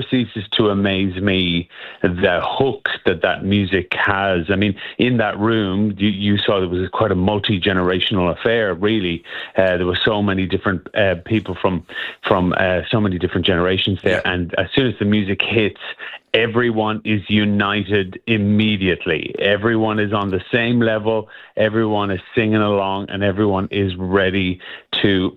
ceases to amaze me the hook that music has. I mean, in that room, you saw there was quite a multi-generational affair, really. There were so many different people from so many different generations there. Yeah. And as soon as the music hits, everyone is united immediately. Everyone is on the same level. Everyone is singing along, and everyone is ready to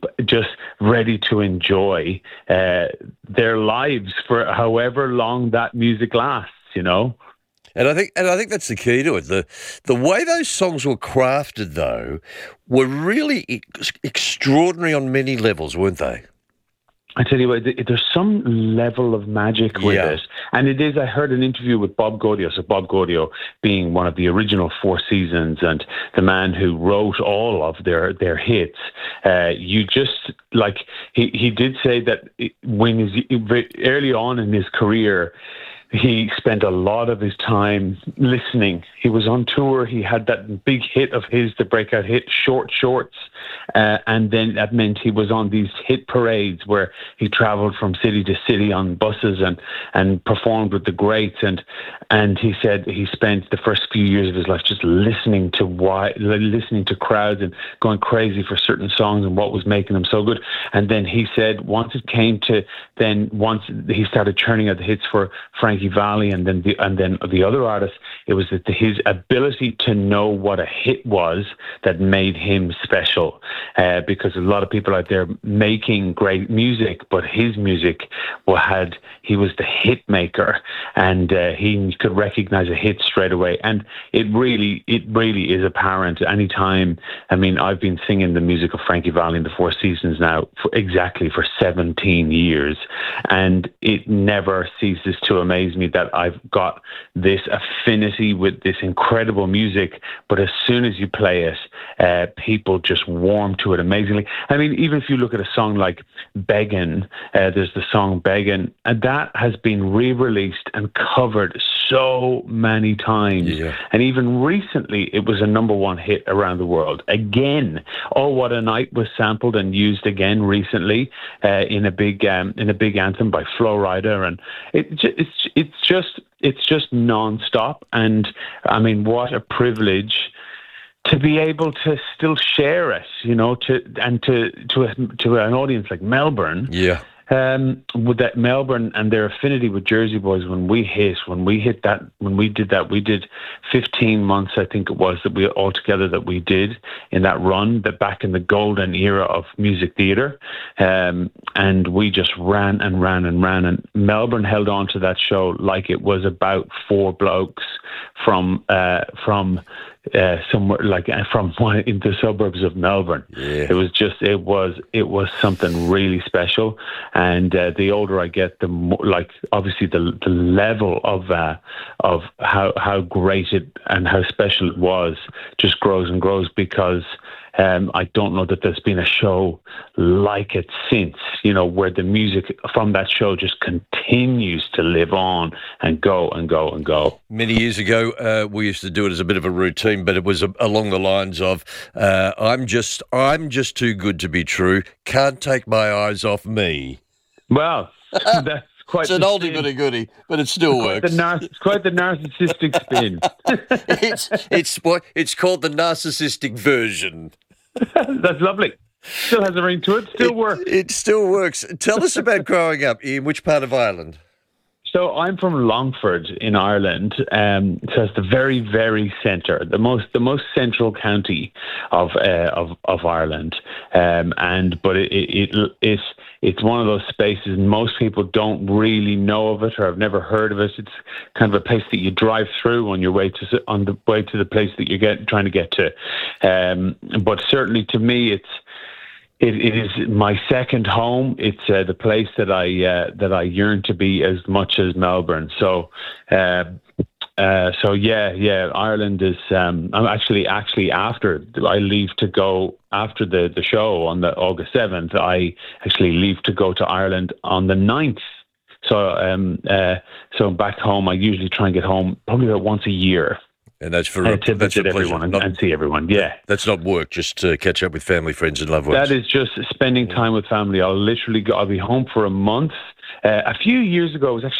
enjoy their lives for however long that music lasts. And I think that's the key to it. The way those songs were crafted, though, were really extraordinary on many levels, weren't they? I tell you what, there's some level of magic with it. And it is, I heard an interview with Bob Gaudio, so Bob Gaudio being one of the original Four Seasons and the man who wrote all of their hits. You just, like, he did say that early on in his career, he spent a lot of his time listening. He was on tour. He had that big hit of his, the breakout hit, Short Shorts. And then that meant he was on these hit parades where he traveled from city to city on buses and performed with the greats. And he said he spent the first few years of his life just listening to crowds and going crazy for certain songs and what was making them so good. And then he said once he started churning out the hits for Frankie Valli and then the other artists, it was that his ability to know what a hit was that made him special. Because a lot of people out there making great music, but his music he was the hit maker, and he could recognize a hit straight away. And it really is apparent anytime. I mean, I've been singing the music of Frankie Valli in the Four Seasons now for 17 years, and it never ceases to amaze me that I've got this affinity with this incredible music, but as soon as you play it, people just warm to it amazingly. I mean, even if you look at a song like Beggin', there's the song Beggin', and that has been re-released and covered so many times. Yeah. And even recently, it was a number one hit around the world. Again, Oh What a Night was sampled and used again recently in a big anthem by Flo Rida, and it's just non-stop. And I mean, what a privilege to be able to still share it, to an audience like Melbourne. Yeah. With that Melbourne and their affinity with Jersey Boys, when we did 15 months, I think it was, that we did in that run, that back in the golden era of music theatre, and we just ran and ran and ran, and Melbourne held on to that show like it was about four blokes from somewhere from one in the suburbs of Melbourne. Yeah. It was something really special. And the older I get, the more, obviously the level of how great it and how special it was just grows and grows, because I don't know that there's been a show like it since, where the music from that show just continues to live on and go and go and go. Many years ago, we used to do it as a bit of a routine, but it was along the lines of, I'm just too good to be true. Can't take my eyes off me. Well, that's quite. It's an oldie but a goodie, but it still works. It's quite the narcissistic spin. It's called the narcissistic version. That's lovely. Still has a ring to it. Still works. It still works. Tell us about growing up. In which part of Ireland? So I'm from Longford in Ireland, so it's the very, very centre, the most central county of Ireland, but it's one of those spaces most people don't really know of it or have never heard of it. It's kind of a place that you drive through on the way to the place that you're trying to get to, but certainly to me It is my second home. It's the place that I yearn to be as much as Melbourne. So Ireland is. I'm actually after I leave to go after the show on the August 7th. I actually leave to go to Ireland on the 9th. So back home, I usually try and get home probably about once a year. And that's to visit everyone and see everyone. Yeah, that's not work. Just to catch up with family, friends, and loved ones. That is just spending time with family. I'll be home for a month. A few years ago, I was actually